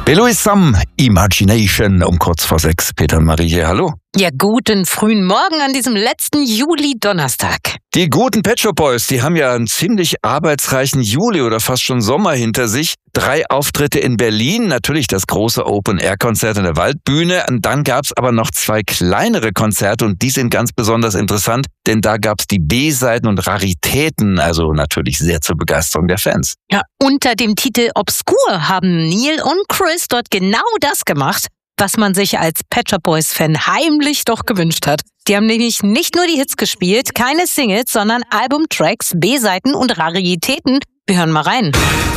Belois Some, Imagination, um kurz vor 6. Peter und Marie hier, hallo. Ja, guten frühen Morgen an diesem letzten Juli-Donnerstag. Die guten Pet Shop Boys, die haben ja einen ziemlich arbeitsreichen Juli oder fast schon Sommer hinter sich. 3 Auftritte in Berlin, natürlich das große Open-Air-Konzert in der Waldbühne. Und dann gab's aber noch 2 kleinere Konzerte und die sind ganz besonders interessant, denn da gab's die B-Seiten und Raritäten, also natürlich sehr zur Begeisterung der Fans. Ja, unter dem Titel Obskur haben Neil und Chris dort genau das gemacht, was man sich als Pet Shop Boys-Fan heimlich doch gewünscht hat. Die haben nämlich nicht nur die Hits gespielt, keine Singles, sondern Albumtracks, B-Seiten und Raritäten. Wir hören mal rein.